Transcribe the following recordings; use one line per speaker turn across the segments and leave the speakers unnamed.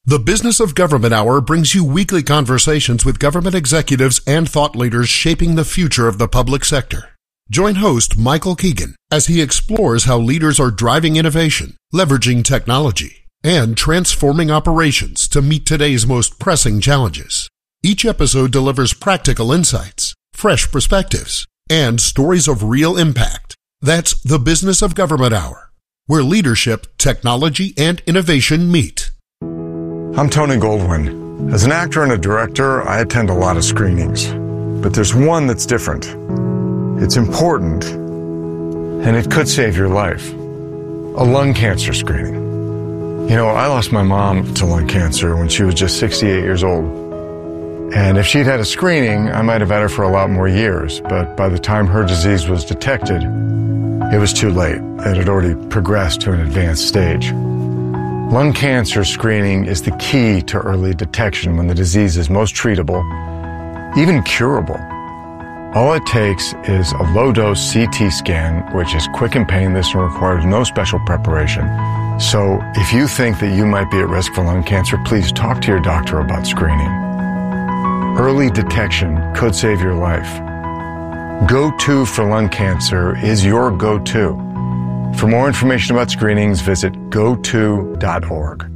The Business of Government Hour brings you weekly conversations with government executives and thought leaders shaping the future of the public sector. Join host Michael Keegan as he explores how leaders are driving innovation, leveraging technology, and transforming operations to meet today's most pressing challenges. Each episode delivers practical insights, fresh perspectives, and stories of real impact. That's the Business of Government Hour, where leadership, technology, and innovation meet.
I'm Tony Goldwyn. As an actor and a director, I attend a lot of screenings. But there's one that's different. It's important, and it could save your life. A lung cancer screening. You know, I lost my mom to lung cancer when she was just 68 years old. And if she'd had a screening, I might have had her for a lot more years. But by the time her disease was detected, it was too late. It had already progressed to an advanced stage. Lung cancer screening is the key to early detection when the disease is most treatable, even curable. All it takes is a low-dose CT scan, which is quick and painless and requires no special preparation. So if you think that you might be at risk for lung cancer, please talk to your doctor about screening. Early detection could save your life. Go-To for lung cancer is your go-to. For more information about screenings, visit goto.org.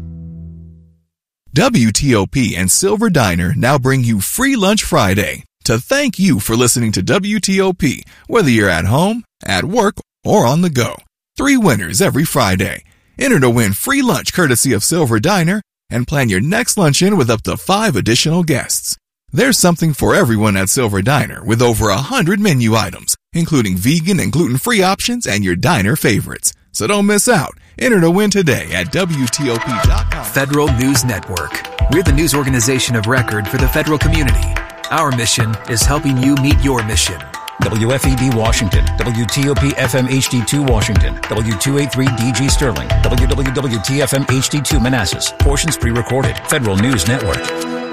WTOP and Silver Diner now bring you Free Lunch Friday to thank you for listening to WTOP, whether you're at home, at work, or on the go. 3 winners every Friday. Enter to win free lunch courtesy of Silver Diner and plan your next luncheon with up to 5 additional guests. There's something for everyone at Silver Diner with over 100 menu items, including vegan and gluten-free options and your diner favorites. So don't miss out. Enter to win today at WTOP.com.
Federal News Network. We're the news organization of record for the federal community. Our mission is helping you meet your mission.
WFED Washington, WTOP FM HD2 Washington, W283 DG Sterling, WWWTFM HD2 Manassas. Portions pre-recorded. Federal News Network.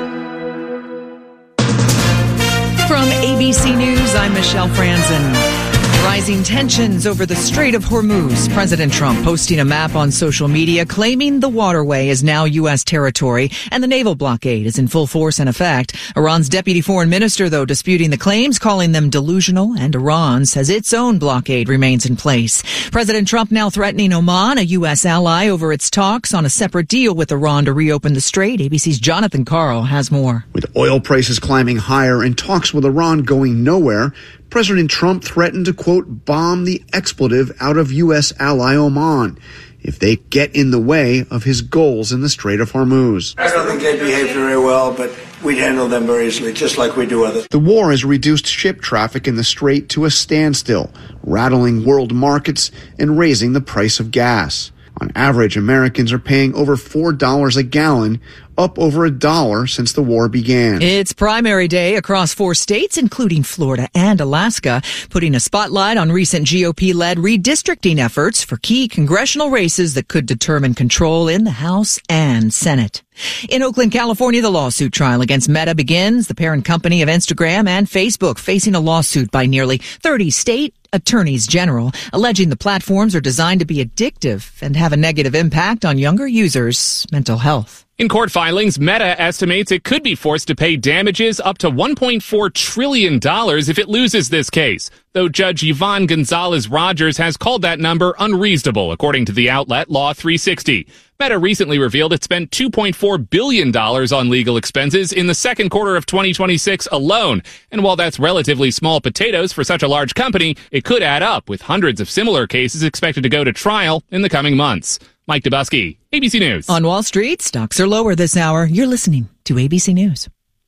From ABC News, I'm Michelle Franzen. Rising tensions over the Strait of Hormuz. President Trump posting a map on social media claiming the waterway is now U.S. territory and the naval blockade is in full force and effect. Iran's deputy foreign minister, though, disputing the claims, calling them delusional, and Iran says its own blockade remains in place. President Trump now threatening Oman, a U.S. ally, over its talks on a separate deal with Iran to reopen the strait. ABC's Jonathan Carl has more.
With oil prices climbing higher and talks with Iran going nowhere, President Trump threatened to, quote, bomb the expletive out of U.S. ally Oman if they get in the way of his goals in the Strait of Hormuz.
I don't think they behaved very well, but we'd handle them very easily, just like we do others.
The war has reduced ship traffic in the strait to a standstill, rattling world markets and raising the price of gas. On average, Americans are paying over $4 a gallon, up over $1 since the war began.
It's primary day across 4 states, including Florida and Alaska, putting a spotlight on recent GOP-led redistricting efforts for key congressional races that could determine control in the House and Senate. In Oakland, California, the lawsuit trial against Meta begins. The parent company of Instagram and Facebook facing a lawsuit by nearly 30 state attorneys general, alleging the platforms are designed to be addictive and have a negative impact on younger users' mental health.
In court filings, Meta estimates it could be forced to pay damages up to $1.4 trillion if it loses this case, though Judge Yvonne Gonzalez-Rogers has called that number unreasonable, according to the outlet Law 360. Meta recently revealed it spent $2.4 billion on legal expenses in the second quarter of 2026 alone. And while that's relatively small potatoes for such a large company, it could add up, with hundreds of similar cases expected to go to trial in the coming months. Mike Dubusky, ABC News.
On Wall Street, stocks are lower this hour. You're listening to ABC News.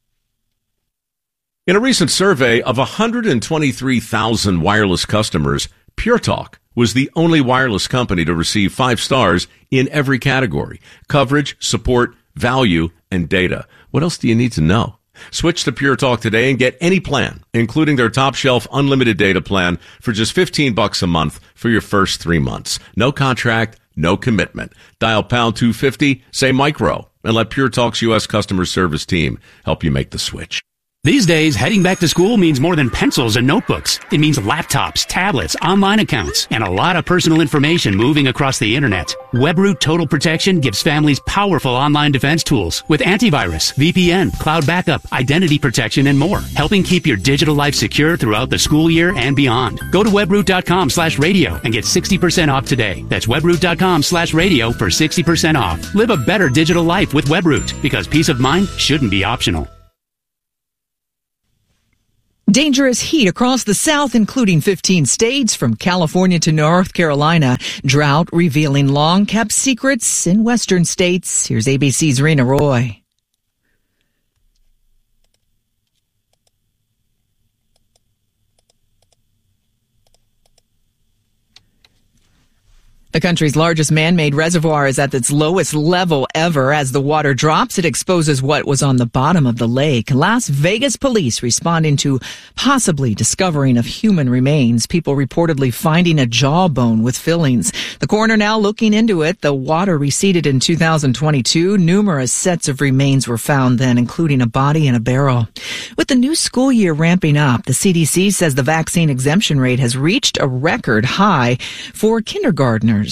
In a recent survey of 123,000 wireless customers, Pure Talk was the only wireless company to receive 5 stars in every category: coverage, support, value, and data. What else do you need to know? Switch to Pure Talk today and get any plan, including their top shelf unlimited data plan, for just $15 a month for your first 3 months. No contract, no commitment. Dial pound 250, say micro, and let Pure Talk's U.S. customer service team help you make the switch.
These days, heading back to school means more than pencils and notebooks. It means laptops, tablets, online accounts, and a lot of personal information moving across the internet. WebRoot Total Protection gives families powerful online defense tools with antivirus, VPN, cloud backup, identity protection, and more, helping keep your digital life secure throughout the school year and beyond. Go to webroot.com/radio and get 60% off today. That's webroot.com/radio for 60% off. Live a better digital life with WebRoot, because peace of mind shouldn't be optional.
Dangerous heat across the South, including 15 states from California to North Carolina. Drought revealing long-kept secrets in western states. Here's ABC's Rena Roy. The country's largest man-made reservoir is at its lowest level ever. As the water drops, it exposes what was on the bottom of the lake. Las Vegas police responding to possibly discovering of human remains. People reportedly finding a jawbone with fillings. The coroner now looking into it. The water receded in 2022. Numerous sets of remains were found then, including a body and a barrel. With the new school year ramping up, the CDC says the vaccine exemption rate has reached a record high for kindergartners.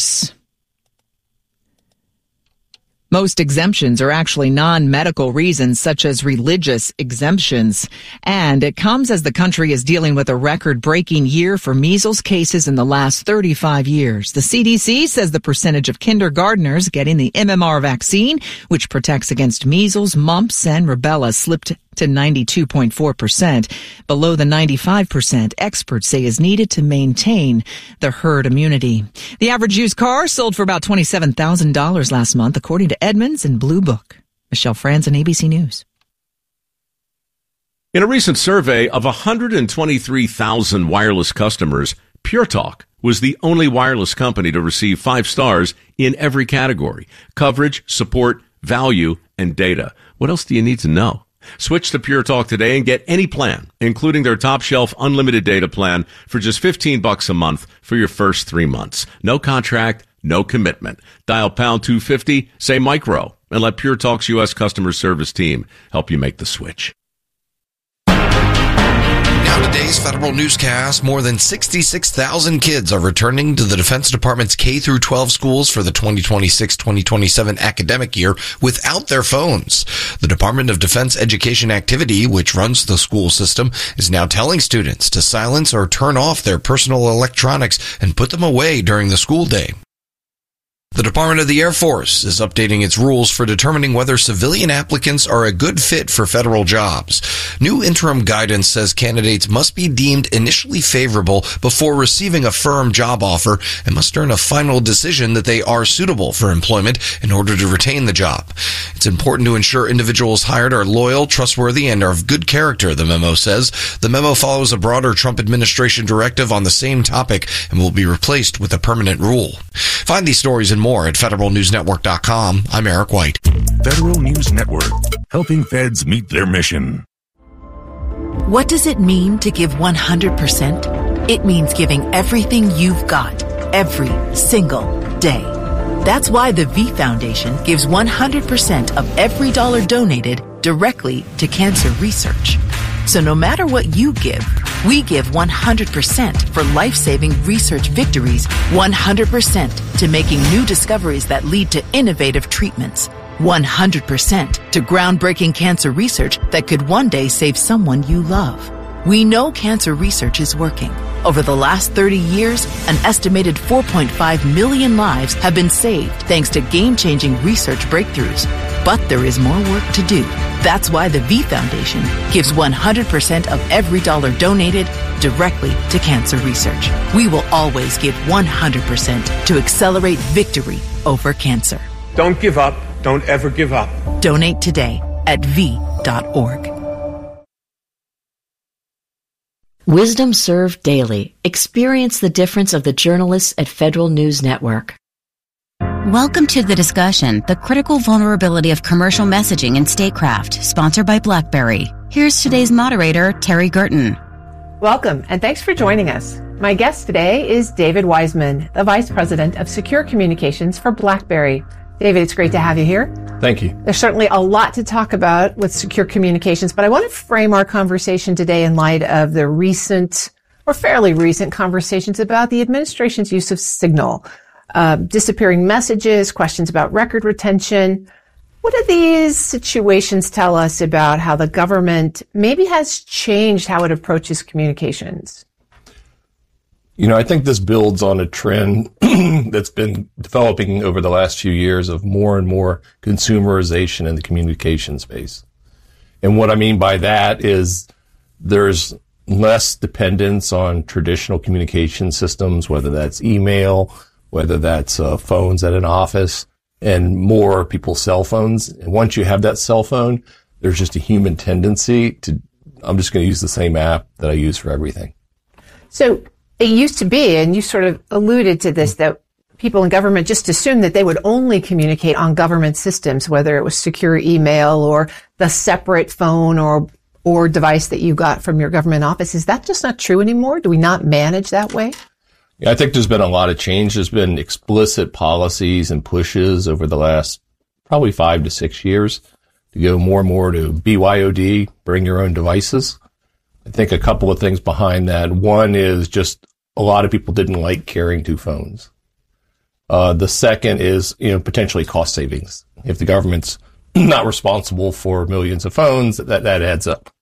Most exemptions are actually non-medical reasons, such as religious exemptions. And it comes as the country is dealing with a record-breaking year for measles cases in the last 35 years. The CDC says the percentage of kindergartners getting the MMR vaccine, which protects against measles, mumps, and rubella, slipped to 92.4%, below the 95% experts say is needed to maintain the herd immunity. The average used car sold for about $27,000 last month, according to Edmunds and Blue Book. Michelle Franzen, ABC News.
In a recent survey of 123,000 wireless customers, Pure Talk was the only wireless company to receive 5 stars in every category: coverage, support, value, and data. What else do you need to know? Switch to Pure Talk today and get any plan, including their top shelf unlimited data plan, for just $15 a month for your first 3 months. No contract, no commitment. Dial pound 250, say micro, and let Pure Talk's U.S. customer service team help you make the switch.
Now today's federal newscast, more than 66,000 kids are returning to the Defense Department's K-12 schools for the 2026-2027 academic year without their phones. The Department of Defense Education Activity, which runs the school system, is now telling students to silence or turn off their personal electronics and put them away during the school day. The Department of the Air Force is updating its rules for determining whether civilian applicants are a good fit for federal jobs. New interim guidance says candidates must be deemed initially favorable before receiving a firm job offer and must earn a final decision that they are suitable for employment in order to retain the job. It's important to ensure individuals hired are loyal, trustworthy, and are of good character, the memo says. The memo follows a broader Trump administration directive on the same topic and will be replaced with a permanent rule. Find these stories and more at federalnewsnetwork.com. I'm Eric White.
Federal News Network, helping feds meet their mission.
What does it mean to give 100%? It means giving everything you've got, every single day. That's why the V Foundation gives 100% of every dollar donated directly to cancer research. So no matter what you give, we give 100% for life-saving research victories, 100% to making new discoveries that lead to innovative treatments, 100% to groundbreaking cancer research that could one day save someone you love. We know cancer research is working. Over the last 30 years, an estimated 4.5 million lives have been saved thanks to game-changing research breakthroughs. But there is more work to do. That's why the V Foundation gives 100% of every dollar donated directly to cancer research. We will always give 100% to accelerate victory over cancer.
Don't give up. Don't ever give up.
Donate today at v.org.
Wisdom Served Daily. Experience the difference of the journalists at Federal News Network.
Welcome to The Discussion, the critical vulnerability of commercial messaging in statecraft, sponsored by BlackBerry. Here's today's moderator, Terry Gerton.
Welcome, and thanks for joining us. My guest today is David Wiseman, the Vice President of Secure Communications for BlackBerry. David, it's great to have you here.
Thank you.
There's certainly a lot to talk about with secure communications, but I want to frame our conversation today in light of the recent or fairly recent conversations about the administration's use of Signal, disappearing messages, questions about record retention. What do these situations tell us about how the government maybe has changed how it approaches communications?
I think this builds on a trend that's been developing over the last few years of more and more consumerization in the communication space. And what I mean by that is there's less dependence on traditional communication systems, whether that's email, whether that's phones at an office, and more people's cell phones. And once you have that cell phone, there's just a human tendency to, I'm just going to use the same app that I use for everything.
So it used to be, and you sort of alluded to this, that people in government just assumed that they would only communicate on government systems, whether it was secure email or the separate phone or device that you got from your government office. Is that just not true anymore? Do we not manage that way?
Yeah, I think there's been a lot of change. There's been explicit policies and pushes over the last probably 5 to 6 years to go more and more to BYOD, bring your own devices. I think a couple of things behind that. One is just a lot of people didn't like carrying 2 phones. The second is, potentially cost savings. If the government's not responsible for millions of phones, that adds up.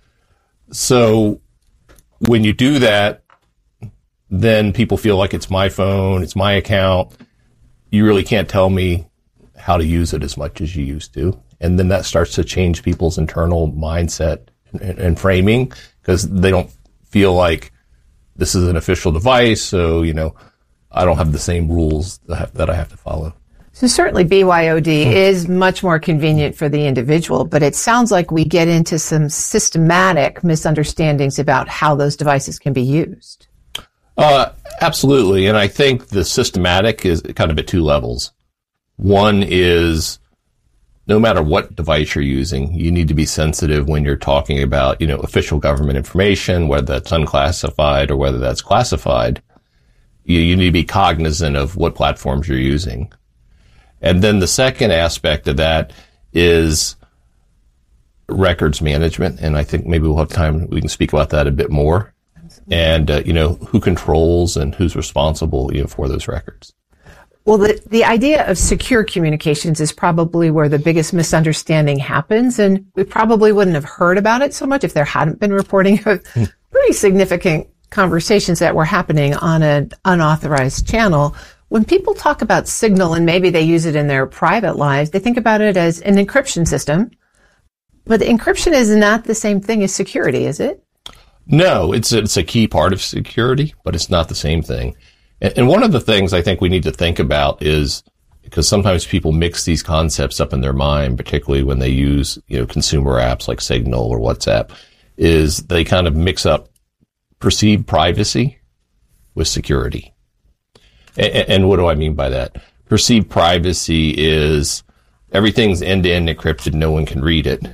So when you do that, then people feel like it's my phone, it's my account. You really can't tell me how to use it as much as you used to. And then that starts to change people's internal mindset and framing, because they don't feel like this is an official device, so, I don't have the same rules that I have to follow.
So certainly BYOD is much more convenient for the individual, but it sounds like we get into some systematic misunderstandings about how those devices can be used.
Absolutely. And I think the systematic is kind of at 2 levels. One is no matter what device you're using, you need to be sensitive when you're talking about, official government information, whether that's unclassified or whether that's classified. You need to be cognizant of what platforms you're using. And then the second aspect of that is records management. And I think maybe we'll have time, we can speak about that a bit more. And, who controls and who's responsible, for those records.
Well, the idea of secure communications is probably where the biggest misunderstanding happens, and we probably wouldn't have heard about it so much if there hadn't been reporting of pretty significant conversations that were happening on an unauthorized channel. When people talk about Signal and maybe they use it in their private lives, they think about it as an encryption system. But encryption is not the same thing as security, is it?
No, it's a key part of security, but it's not the same thing. And one of the things I think we need to think about is, because sometimes people mix these concepts up in their mind, particularly when they use, consumer apps like Signal or WhatsApp, is they kind of mix up perceived privacy with security. And what do I mean by that? Perceived privacy is everything's end-to-end encrypted, no one can read it.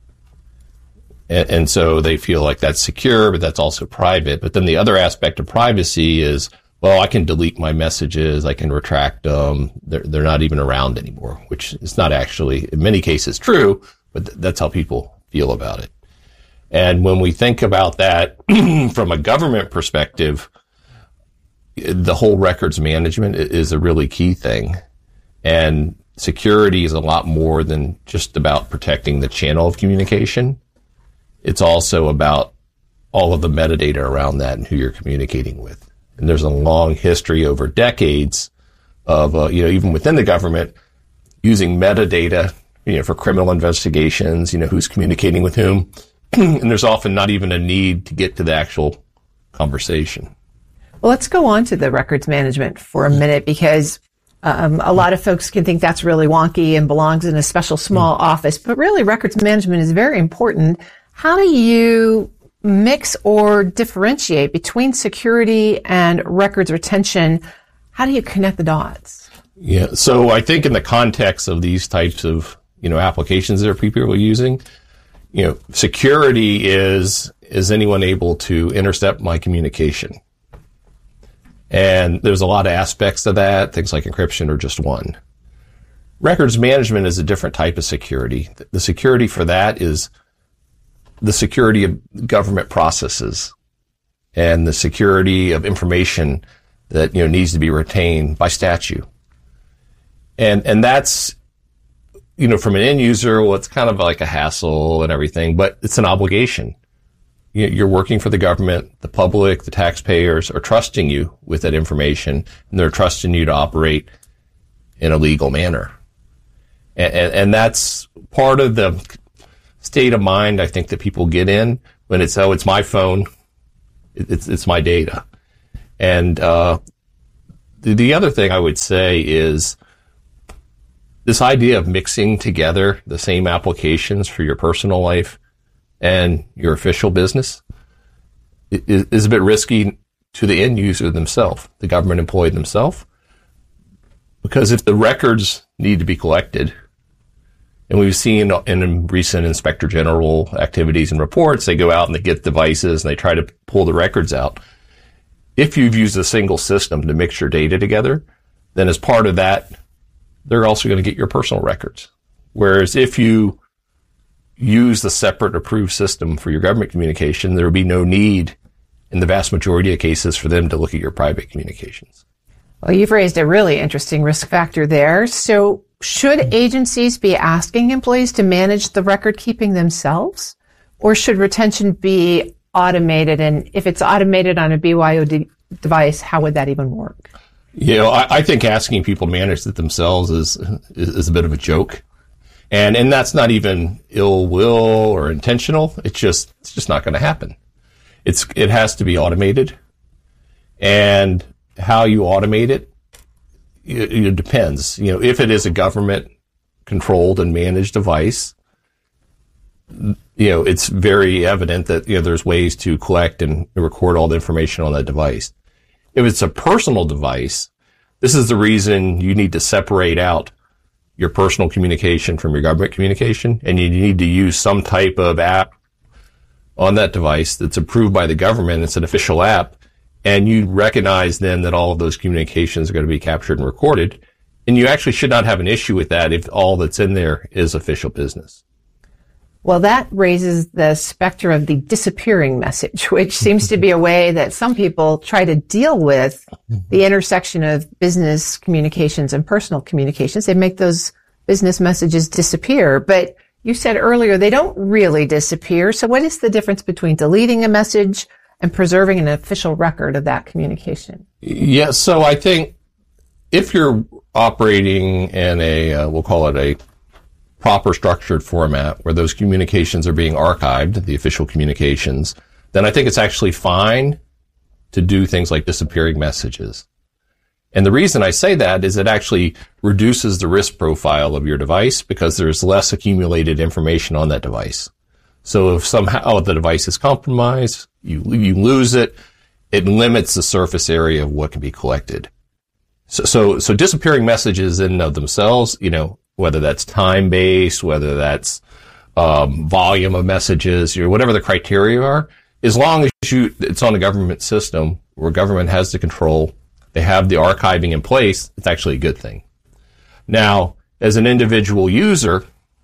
And so they feel like that's secure, but that's also private. But then the other aspect of privacy is, well, I can delete my messages, I can retract them, they're not even around anymore, which is not actually, in many cases, true, but that's how people feel about it. And when we think about that from a government perspective, the whole records management is a really key thing. And security is a lot more than just about protecting the channel of communication. It's also about all of the metadata around that and who you're communicating with. And there's a long history over decades of, even within the government, using metadata, for criminal investigations, who's communicating with whom. And there's often not even a need to get to the actual conversation.
Well, let's go on to the records management for a minute, because a lot of folks can think that's really wonky and belongs in a special small office. But really, records management is very important. How do you mix or differentiate between security and records retention? How do you connect the dots?
Yeah, so I think in the context of these types of, applications that people are using, security is anyone able to intercept my communication? And there's a lot of aspects to that. Things like encryption are just one. Records management is a different type of security. The security for that is the security of government processes and the security of information that needs to be retained by statute. And that's from an end user, well, it's kind of like a hassle and everything, but it's an obligation. You're working for the government, the public, the taxpayers are trusting you with that information, and they're trusting you to operate in a legal manner. And that's part of the state of mind I think that people get in when it's my phone, it's my data. And the other thing I would say is this idea of mixing together the same applications for your personal life and your official business is a bit risky to the end user themselves, the government employee themselves. Because if the records need to be collected, and we've seen in recent Inspector General activities and reports, they go out and they get devices and they try to pull the records out. If you've used a single system to mix your data together, then as part of that, they're also going to get your personal records. Whereas if you use the separate approved system for your government communication, there will be no need in the vast majority of cases for them to look at your private communications.
Well, you've raised a really interesting risk factor there. So should agencies be asking employees to manage the record keeping themselves? Or should retention be automated? And if it's automated on a BYOD device, how would that even work?
I think asking people to manage it themselves is a bit of a joke. And that's not even ill will or intentional. It's just not going to happen. It has to be automated. And how you automate it depends. If it is a government controlled and managed device, it's very evident that there's ways to collect and record all the information on that device. If it's a personal device, this is the reason you need to separate out your personal communication from your government communication, and you need to use some type of app on that device that's approved by the government. It's an official app, and you recognize then that all of those communications are going to be captured and recorded, and you actually should not have an issue with that if all that's in there is official business.
Well, that raises the specter of the disappearing message, which seems to be a way that some people try to deal with the intersection of business communications and personal communications. They make those business messages disappear. But you said earlier they don't really disappear. So what is the difference between deleting a message and preserving an official record of that communication?
Yeah, so I think if you're operating in we'll call it a proper structured format where those communications are being archived, the official communications, then I think it's actually fine to do things like disappearing messages. And the reason I say that is it actually reduces the risk profile of your device because there's less accumulated information on that device. So if somehow the device is compromised, you lose it, it limits the surface area of what can be collected. So disappearing messages in and of themselves, whether that's time-based, whether that's volume of messages, whatever the criteria are, as long as it's on a government system where government has the control, they have the archiving in place, it's actually a good thing. Now, as an individual user,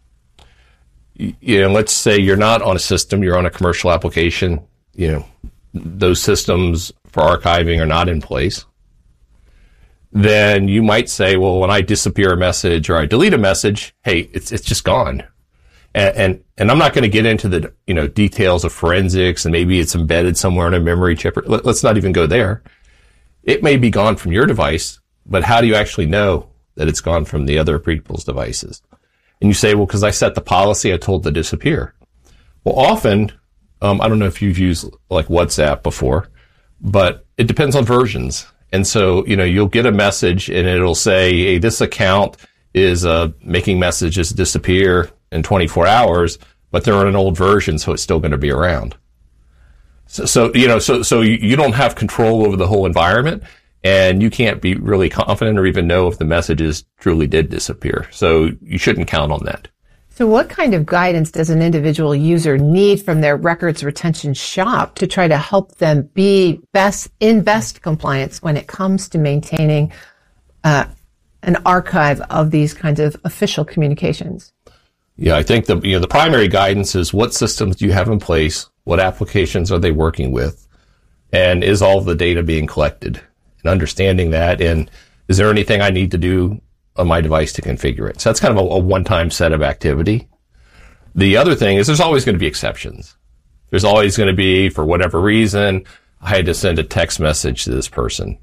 let's say you're not on a system, you're on a commercial application, those systems for archiving are not in place. Then you might say, well, when I disappear a message or I delete a message, hey, it's just gone. And I'm not going to get into the, details of forensics and maybe it's embedded somewhere in a memory chip. Let's not even go there. It may be gone from your device, but how do you actually know that it's gone from the other people's devices? And you say, well, because I set the policy, I told it to disappear. Well, often, I don't know if you've used like WhatsApp before, but it depends on versions. And so, you'll get a message and it'll say, hey, this account is making messages disappear in 24 hours, but they're in an old version, so it's still going to be around. So you don't have control over the whole environment, and you can't be really confident or even know if the messages truly did disappear. So you shouldn't count on that.
So what kind of guidance does an individual user need from their records retention shop to try to help them be in best compliance when it comes to maintaining an archive of these kinds of official communications?
Yeah, I think the primary guidance is what systems do you have in place? What applications are they working with? And is all of the data being collected? And understanding that, and is there anything I need to do on my device to configure it? So that's kind of a one-time set of activity. The other thing is there's always going to be exceptions. There's always going to be, for whatever reason, I had to send a text message to this person.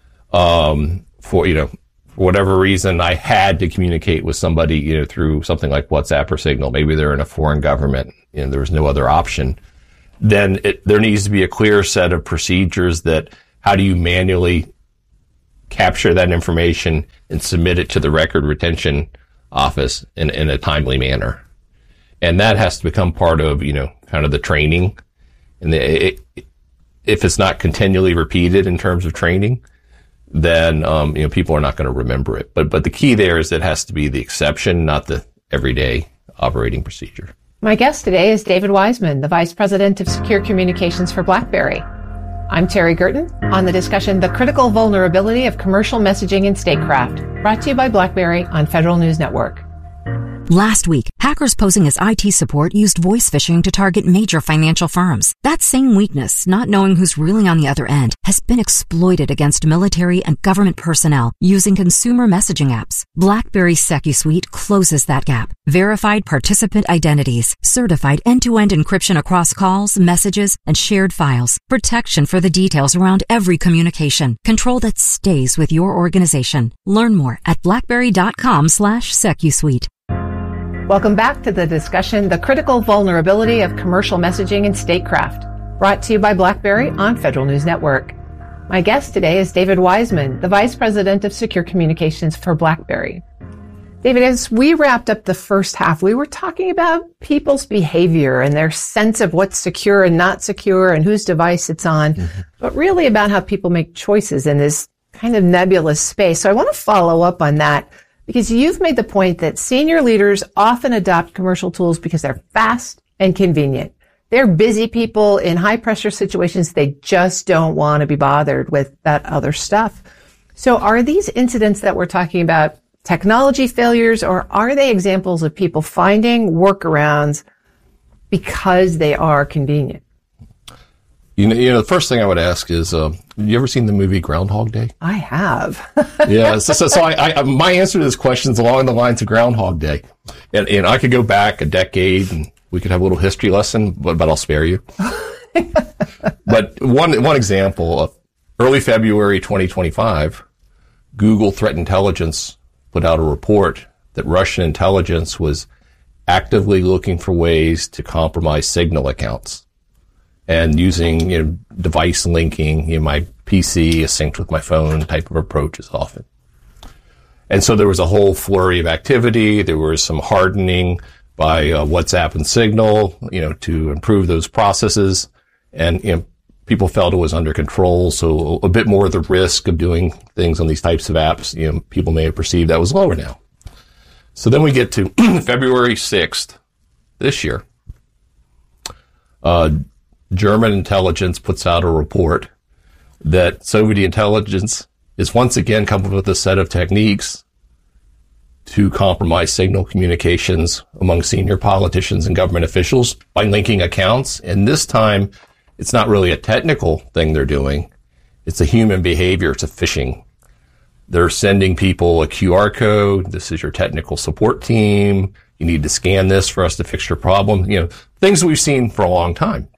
For whatever reason, I had to communicate with somebody, through something like WhatsApp or Signal. Maybe they're in a foreign government and there was no other option. Then there needs to be a clear set of procedures that how do you manually capture that information and submit it to the record retention office in a timely manner. And that has to become part of, kind of the training. And if it's not continually repeated in terms of training, then, people are not going to remember it. But the key there is it has to be the exception, not the everyday operating procedure.
My guest today is David Wiseman, the Vice President of Secure Communications for BlackBerry. I'm Terry Gerton on the discussion, The Critical Vulnerability of Commercial Messaging in Statecraft, brought to you by BlackBerry on Federal News Network.
Last week, hackers posing as IT support used voice phishing to target major financial firms. That same weakness, not knowing who's really on the other end, has been exploited against military and government personnel using consumer messaging apps. BlackBerry SecuSuite closes that gap. Verified participant identities, certified end-to-end encryption across calls, messages, and shared files, protection for the details around every communication, control that stays with your organization. Learn more at blackberry.com/SecuSuite.
Welcome back to the discussion, The Critical Vulnerability of Commercial Messaging in Statecraft, brought to you by BlackBerry on Federal News Network. My guest today is David Wiseman, the Vice President of Secure Communications for BlackBerry. David, as we wrapped up the first half, we were talking about people's behavior and their sense of what's secure and not secure and whose device it's on, but really about how people make choices in this kind of nebulous space. So I want to follow up on that, because you've made the point that senior leaders often adopt commercial tools because they're fast and convenient. They're busy people in high pressure situations. They just don't want to be bothered with that other stuff. So are these incidents that we're talking about technology failures, or are they examples of people finding workarounds because they are convenient?
The first thing I would ask is, have you ever seen the movie Groundhog Day?
I have.
Yeah. So my answer to this question is along the lines of Groundhog Day. And I could go back a decade and we could have a little history lesson, but I'll spare you. But one example, early February 2025, Google Threat Intelligence put out a report that Russian intelligence was actively looking for ways to compromise Signal accounts. And using device linking, my PC is synced with my phone type of approaches often. And so there was a whole flurry of activity. There was some hardening by WhatsApp and Signal, to improve those processes. And people felt it was under control. So a bit more of the risk of doing things on these types of apps, people may have perceived that was lower now. So then we get to February 6th this year. German intelligence puts out a report that Soviet intelligence is once again coming up with a set of techniques to compromise Signal communications among senior politicians and government officials by linking accounts. And this time, it's not really a technical thing they're doing. It's a human behavior. It's a phishing. They're sending people a QR code. This is your technical support team. You need to scan this for us to fix your problem. Things we've seen for a long time.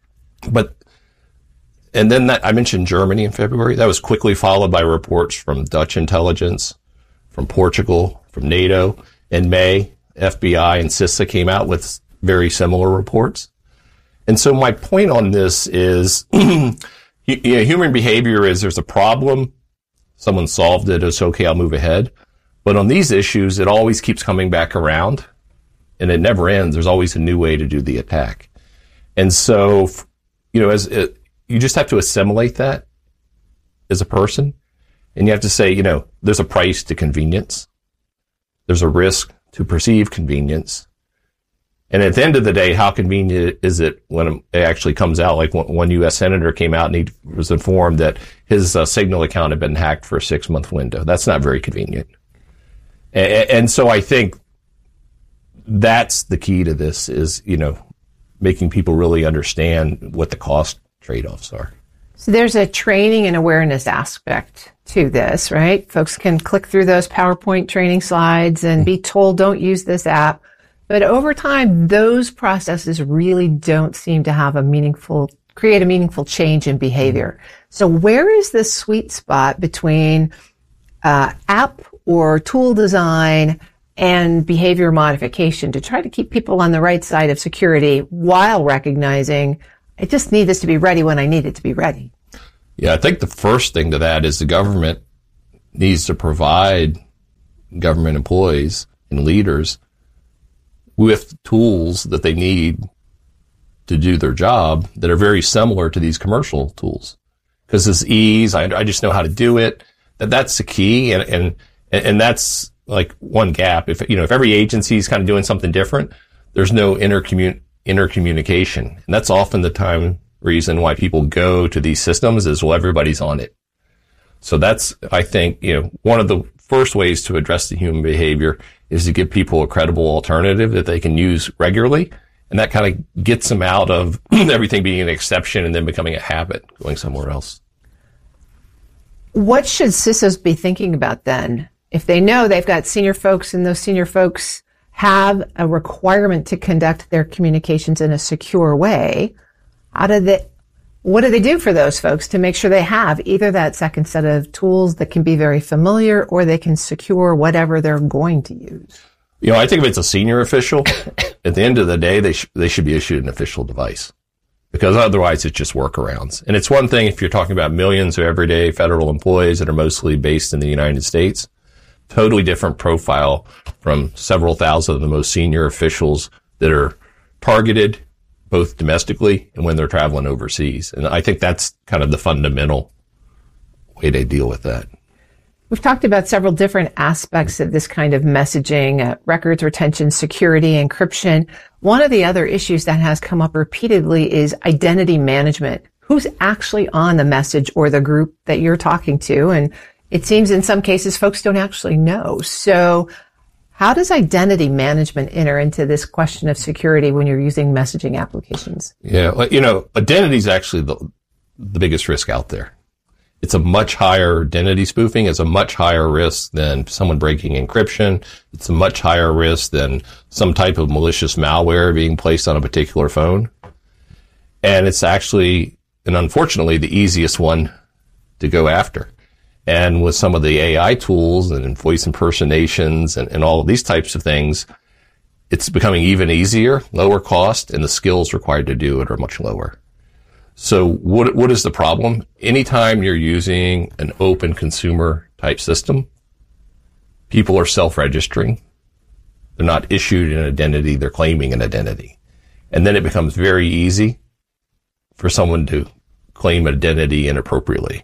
And then I mentioned Germany in February. That was quickly followed by reports from Dutch intelligence, from Portugal, from NATO. In May, FBI and CISA came out with very similar reports. And so my point on this is, human behavior is there's a problem. Someone solved it. It's okay. I'll move ahead. But on these issues, it always keeps coming back around and it never ends. There's always a new way to do the attack. And so, you just have to assimilate that as a person. And you have to say, there's a price to convenience. There's a risk to perceived convenience. And at the end of the day, how convenient is it when it actually comes out? Like one U.S. senator came out and he was informed that his Signal account had been hacked for a 6-month window. That's not very convenient. And so I think that's the key to this is, making people really understand what the cost trade-offs are.
So there's a training and awareness aspect to this, right? Folks can click through those PowerPoint training slides and be told, don't use this app. But over time, those processes really don't seem to have create a meaningful change in behavior. So where is the sweet spot between app or tool design and behavior modification to try to keep people on the right side of security while recognizing I just need this to be ready when I need it to be ready?
Yeah, I think the first thing to that is the government needs to provide government employees and leaders with tools that they need to do their job that are very similar to these commercial tools. Because it's ease, I just know how to do it. That's the key, and that's like one gap. If every agency is kind of doing something different, there's no intercommunication, and that's often the reason why people go to these systems is, well, everybody's on it. So that's, I think, one of the first ways to address the human behavior is to give people a credible alternative that they can use regularly, and that kind of gets them out of everything being an exception and then becoming a habit, going somewhere else.
What should CISOs be thinking about then? If they know they've got senior folks and those senior folks have a requirement to conduct their communications in a secure way, what do they do for those folks to make sure they have either that second set of tools that can be very familiar or they can secure whatever they're going to use?
I think if it's a senior official, at the end of the day, they should be issued an official device, because otherwise it's just workarounds. And it's one thing if you're talking about millions of everyday federal employees that are mostly based in the United States. Totally different profile from several thousand of the most senior officials that are targeted both domestically and when they're traveling overseas. And I think that's kind of the fundamental way to deal with that.
We've talked about several different aspects of this kind of messaging, records retention, security, encryption. One of the other issues that has come up repeatedly is identity management. Who's actually on the message or the group that you're talking to? And it seems in some cases folks don't actually know. So how does identity management enter into this question of security when you're using messaging applications?
Yeah, identity is actually the biggest risk out there. It's a much higher identity spoofing. It's a much higher risk than someone breaking encryption. It's a much higher risk than some type of malicious malware being placed on a particular phone. And it's actually, and unfortunately, the easiest one to go after. And with some of the AI tools and voice impersonations and all of these types of things, it's becoming even easier, lower cost, and the skills required to do it are much lower. So what is the problem? Anytime you're using an open consumer type system, people are self-registering. They're not issued an identity, they're claiming an identity. And then it becomes very easy for someone to claim identity inappropriately.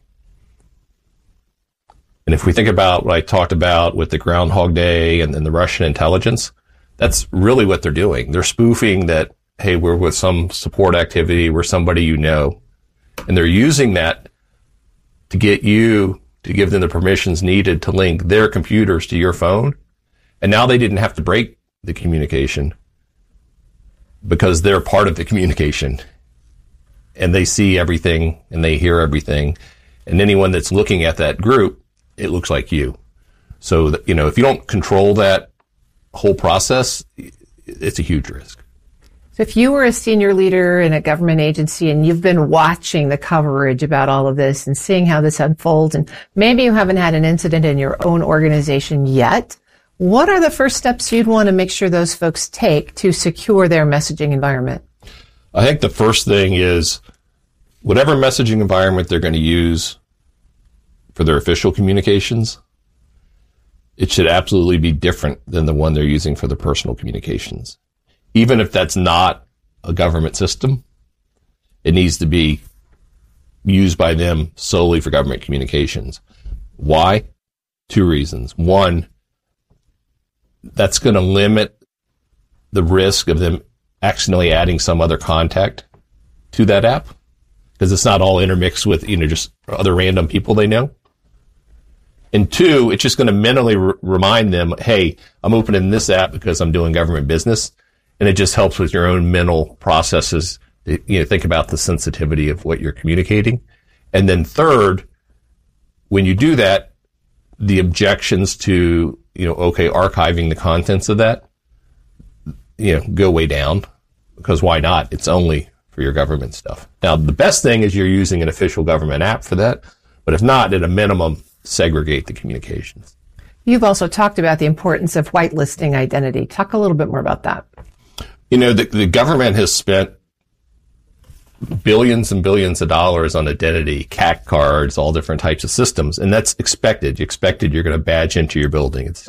And if we think about what I talked about with the Groundhog Day and then the Russian intelligence, that's really what they're doing. They're spoofing that, hey, we're with some support activity, we're somebody you know. And they're using that to get you to give them the permissions needed to link their computers to your phone. And now they didn't have to break the communication because they're part of the communication. And they see everything and they hear everything. And anyone that's looking at that group, it looks like you. So, if you don't control that whole process, it's a huge risk.
So if you were a senior leader in a government agency and you've been watching the coverage about all of this and seeing how this unfolds, and maybe you haven't had an incident in your own organization yet, what are the first steps you'd want to make sure those folks take to secure their messaging environment?
I think the first thing is whatever messaging environment they're going to use for their official communications, it should absolutely be different than the one they're using for their personal communications. Even if that's not a government system, it needs to be used by them solely for government communications. Why? 2 reasons. One, that's going to limit the risk of them accidentally adding some other contact to that app, because it's not all intermixed with, just other random people they know. And two, it's just going to mentally remind them, hey, I'm opening this app because I'm doing government business. And it just helps with your own mental processes. Think about the sensitivity of what you're communicating. And then third, when you do that, the objections to, archiving the contents of that, go way down, because why not? It's only for your government stuff. Now, the best thing is you're using an official government app for that. But if not, at a minimum, segregate the communications.
You've also talked about the importance of whitelisting identity. Talk a little bit more about that.
The government has spent billions and billions of dollars on identity, CAC cards, all different types of systems, and that's expected. You're going to badge into your building. It's